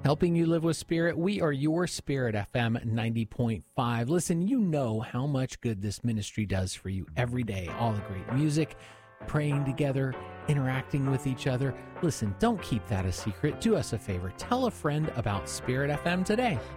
Helping you live with Spirit, we are your Spirit FM 90.5. Listen, you know how much good this ministry does for you every day. All the great music, praying together, interacting with each other. Listen, don't keep that a secret. Do us a favor. Tell a friend about Spirit FM today.